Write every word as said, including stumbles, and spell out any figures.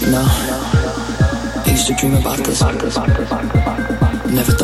No, I used to dream about this. Never